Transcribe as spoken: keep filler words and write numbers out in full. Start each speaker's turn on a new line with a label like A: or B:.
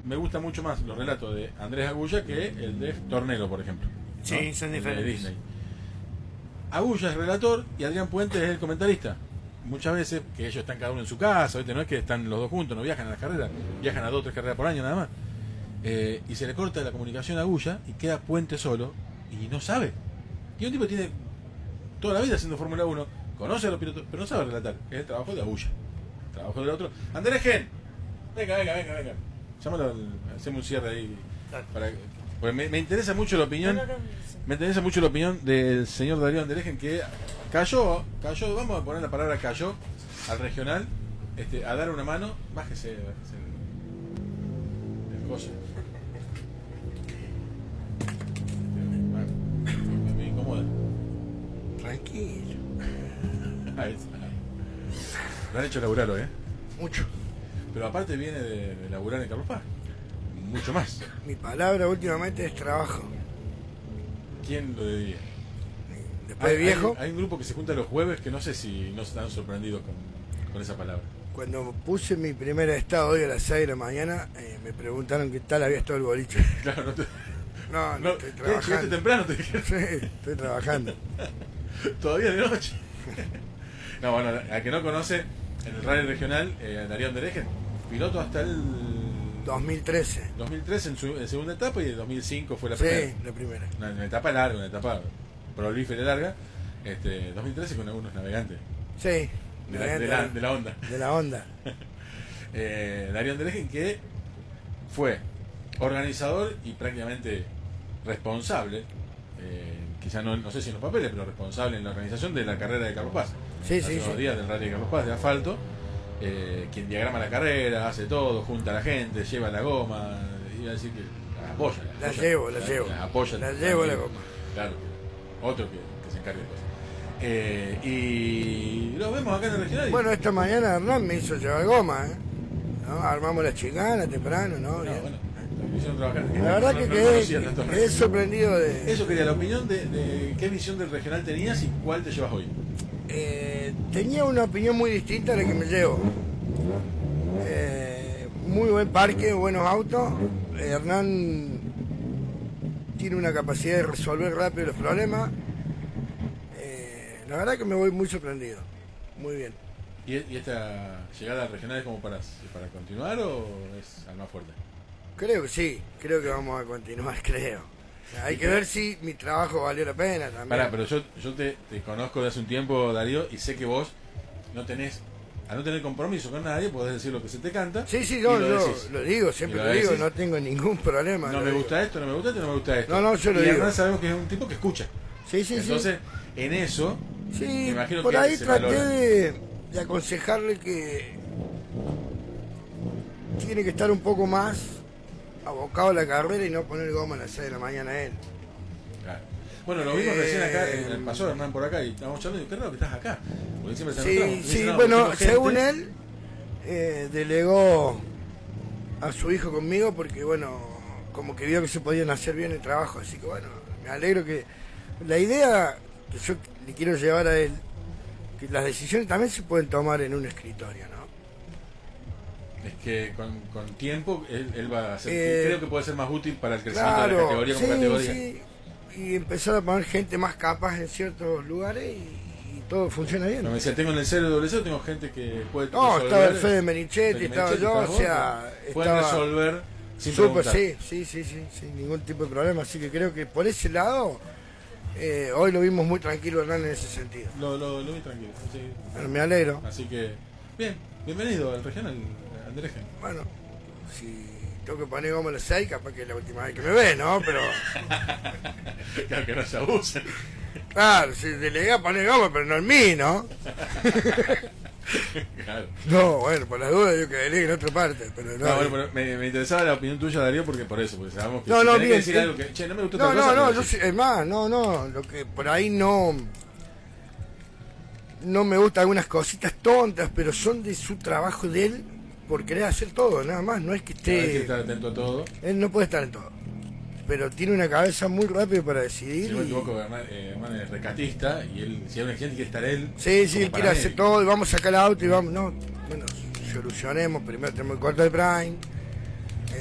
A: me gusta mucho más los relatos de Andrés Agulla que el de Tornelo, por ejemplo.
B: Sí,
A: ¿no?
B: son
A: El
B: diferentes.
A: de Disney. Agulla es relator y Adrián Puente es el comentarista. Muchas veces, que ellos están cada uno en su casa, ¿viste? No es que están los dos juntos, no viajan a las carreras, viajan a dos o tres carreras por año nada más. Eh, y se le corta la comunicación a Agulla y queda Puente solo y no sabe. Y un tipo tiene toda la vida haciendo Fórmula uno, conoce a los pilotos, pero no sabe relatar. Es el trabajo de Agulla. El trabajo del otro. Andrés Gen, venga, venga, venga, venga. Llámalo, al- hacemos un cierre ahí. Para, porque me, me interesa mucho la opinión. Me interesa mucho la opinión del señor Darío Anderegen, que cayó, cayó, vamos a poner la palabra cayó al regional, este, a dar una mano. Bájese, bájese el, el coso. Me, me incomoda.
B: Tranquilo.
A: Ahí está. Lo han hecho laburar hoy, ¿eh?
B: Mucho.
A: Pero aparte viene de, de laburar en Carlos Paz. Mucho más.
B: Mi palabra últimamente es trabajo.
A: ¿Quién lo diría?
B: Después de viejo,
A: Hay, hay un grupo que se junta los jueves que no sé si no están sorprendidos con, con esa palabra.
B: cuando puse mi primer estado hoy a las seis de la mañana, eh, me preguntaron qué tal había estado el boliche.
A: Claro, no te...
B: No, no,
A: No,
B: estoy
A: ¿qué?
B: trabajando.
A: ¿Llegaste temprano? Te dijeron.
B: Sí, estoy trabajando.
A: Todavía de noche. No, bueno, a que no conoce, en el rally regional, eh, Darío Anderegen, piloto hasta el
B: dos mil trece.
A: dos mil tres en su en segunda etapa y el dos mil cinco fue la
B: Sí,
A: primera.
B: la primera.
A: Una, una etapa larga, una etapa prolífera y larga. Este, dos mil trece con algunos navegantes
B: Sí,
A: de la, de la, de la onda.
B: de la onda.
A: eh, Darío Anderegen, que fue organizador y prácticamente responsable, eh, quizá no, no sé si en los papeles, pero responsable en la organización de la carrera de Carlos Paz.
B: Sí,
A: Hace
B: sí,
A: unos
B: sí.
A: días del rally de Carlos Paz de asfalto, eh, quien diagrama la carrera, hace todo, junta a la gente, lleva la goma, iba a decir que la apoya.
B: La
A: apoya,
B: llevo, la llevo.
A: apoya.
B: La llevo la goma.
A: Claro, otro que, que se encargue de cosas. Eh, y lo vemos acá en el regional. y-
B: Bueno, esta mañana Hernán me hizo llevar goma, ¿eh? ¿No? Armamos la chicana temprano, ¿no?
A: no,
B: Bien.
A: bueno, me hicieron trabajar.
B: La verdad
A: No-
B: que
A: no
B: quedé,
A: conocía tanto
B: quedé
A: regional.
B: sorprendido de...
A: Eso quería, la opinión de, de qué visión del regional tenías y cuál te llevas hoy.
B: Eh, tenía una opinión muy distinta a la que me llevo. Eh, muy buen parque, buenos autos. Eh, Hernán tiene una capacidad de resolver rápido los problemas. Eh, la verdad que me voy muy sorprendido. Muy bien.
A: ¿Y, y esta llegada al regional es como para, para continuar o es al más fuerte?
B: Creo que sí, creo que vamos a continuar, creo. O sea, hay que ver si mi trabajo valió la pena también.
A: Pará, pero yo, yo te, te conozco de hace un tiempo, Darío, y sé que vos no tenés, al no tener compromiso con nadie, podés decir lo que se te canta.
B: Sí, sí,
A: y
B: yo
A: lo
B: lo,
A: decís.
B: lo digo, siempre
A: Y
B: lo,
A: lo
B: digo,
A: decís.
B: no tengo ningún problema.
A: No
B: lo
A: me
B: digo.
A: gusta esto, no me gusta esto, no me gusta esto.
B: No, no, yo lo
A: y
B: digo.
A: además sabemos que es un tipo que escucha.
B: Sí, sí,
A: Entonces, en eso,
B: sí.
A: me
B: Sí,
A: imagino
B: por
A: que
B: ahí
A: se
B: traté
A: valora.
B: de, de aconsejarle que tiene que estar un poco más abocado a la carrera y no poner goma a las seis de la mañana a él.
A: Claro. Bueno, lo vimos
B: Eh,
A: recién acá, en el pasó Hernán por acá y estábamos charlando y digo, qué raro que estás acá. Porque siempre te
B: Sí,
A: notamos.
B: sí,
A: Dice, no,
B: bueno,
A: porque tengo
B: según
A: gente.
B: él, eh, delegó a su hijo conmigo porque, bueno, como que vio que se podían hacer bien el trabajo, así que, bueno, me alegro que... La idea que yo le quiero llevar a él, que las decisiones también se pueden tomar en un escritorio, ¿no?
A: Es que con, con tiempo él, él va a ser,
B: Eh,
A: creo que puede ser más útil para el crecimiento de la
B: Claro,
A: categoría como
B: sí,
A: categoría.
B: sí, y empezar a poner gente más capaz en ciertos lugares y, y todo funciona bien.
A: No, me decía, tengo en el cero doble cero, tengo gente que puede
B: No,
A: resolver.
B: estaba el Fede Menichetti,
A: Fede
B: estaba
A: Menichetti,
B: yo, o
A: estabas
B: sea,
A: vos, pueden
B: estaba
A: resolver sin
B: súper,
A: preguntar.
B: sí, sí, sí, sí, sin ningún tipo de problema. Así que creo que por ese lado, eh, hoy lo vimos muy tranquilo, Hernán, en ese sentido.
A: Lo, lo, lo vi tranquilo. Sí.
B: Bueno, me alegro.
A: Así que, bien, bienvenido al regional, Andrés.
B: Bueno, si tengo que poner goma a las seis, capaz que es la última vez que me ve, ¿no? Pero,
A: Claro que no se abusen.
B: claro, si delegué a poner goma, pero no en mí, ¿no?
A: Claro.
B: No, bueno, por las dudas yo que delegue en otra parte, pero no.
A: No, bueno, pero me, me interesaba la opinión tuya, Darío, porque por eso, porque sabemos que
B: No,
A: si
B: no,
A: tenés que
B: bien,
A: decir
B: eh,
A: algo que, che, no me gustó
B: No,
A: otra
B: no,
A: cosa,
B: no,
A: lo
B: yo
A: decís.
B: sí- es más, no, no, lo que por ahí no no me gustan algunas cositas tontas, pero son de su trabajo de él por querer hacer todo, nada más, no es que
A: Hay que
B: esté,
A: estar atento a todo.
B: él no puede estar en todo, pero tiene una cabeza muy rápida para decidir.
A: Si no me
B: y-
A: equivoco, Hernán, eh, Hernán es rescatista y él, si hay un accidente quiere estar él.
B: Sí, sí,
A: como
B: él quiere hacer
A: paramédico.
B: todo y vamos a sacar el auto y vamos, no, bueno, solucionemos, primero tenemos el corte de Prime,